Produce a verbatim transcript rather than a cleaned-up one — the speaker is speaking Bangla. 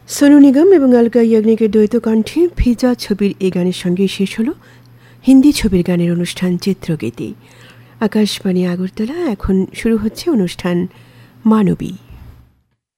সোনু নিগম এবং আলকা ইয়াগনিকের দ্বৈত কণ্ঠে ভিজা ছবির এই গানের সঙ্গে শেষ হলো হিন্দি ছবির গানের অনুষ্ঠান চিত্রগীতি। আকাশবাণী আগরতলা, এখন শুরু হচ্ছে অনুষ্ঠান মানবী।